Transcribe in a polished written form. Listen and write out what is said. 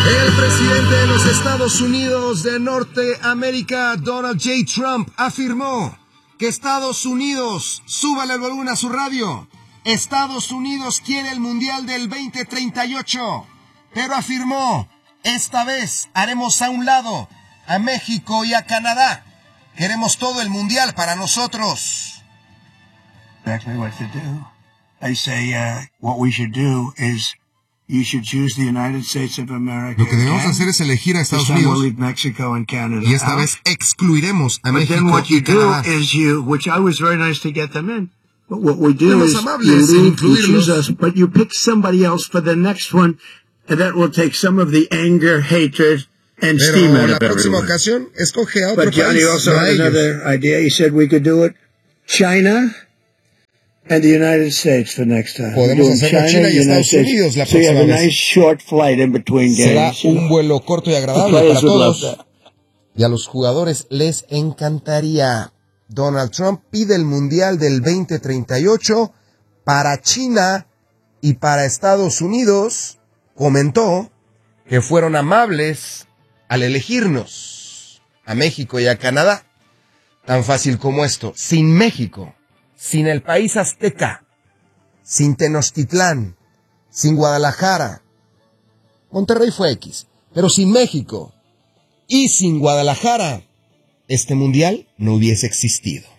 El presidente de los Estados Unidos de Norteamérica, Donald J. Trump, afirmó que Estados Unidos, súbale el volumen a su radio, Estados Unidos quiere el Mundial del 2038, pero afirmó, esta vez haremos a un lado a México y a Canadá. Queremos todo el Mundial para nosotros. Exactly what to do. I say what we should do is you should choose the United States of America. Lo que debemos hacer es elegir a Estados Unidos. Mexico and Canada Y esta vez excluiremos a México then what y you do Canadá. is which I was very nice to get them in. But what we do Fuimos is amables you en leave, you incluirlos. choose us, but you pick somebody else for the next one, and that will take some of the anger, hatred, and steam Pero out la of próxima everyone. ocasión escoge a otro But Johnny país, also no a had ellos. another idea. He said we could do it China and the United States for next time. Podemos We're doing hacerlo China y United Estados Unidos la So you have próxima a vez. nice short flight in between Será games. un vuelo corto y The agradable players para would love todos. that. Y a los jugadores les encantaría. Donald Trump pide el Mundial del 2038 para China y para Estados Unidos. Comentó que fueron amables al elegirnos a México y a Canadá. Tan fácil como esto. Sin México, sin el país azteca, sin Tenochtitlán, sin Guadalajara. Monterrey fue X, pero sin México y sin Guadalajara, este mundial no hubiese existido.